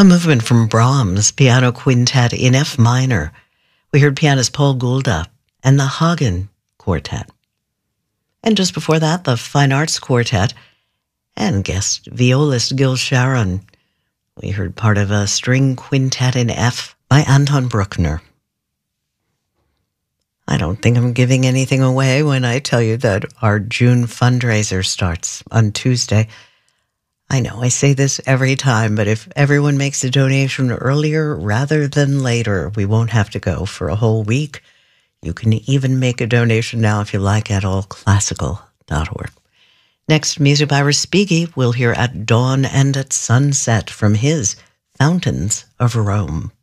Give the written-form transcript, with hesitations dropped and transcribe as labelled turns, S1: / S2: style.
S1: A movement from Brahms' Piano Quintet in F minor. We heard pianist Paul Gulda and the Hagen Quartet. And just before that, the Fine Arts Quartet and guest violist Gil Sharon. We heard part of a string quintet in F by Anton Bruckner. I don't think I'm giving anything away when I tell you that our June fundraiser starts on Tuesday. I know I say this every time, but if everyone makes a donation earlier rather than later, we won't have to go for a whole week. You can even make a donation now if you like at allclassical.org. Next, music by Respighi we'll hear at dawn and at sunset from his Fountains of Rome.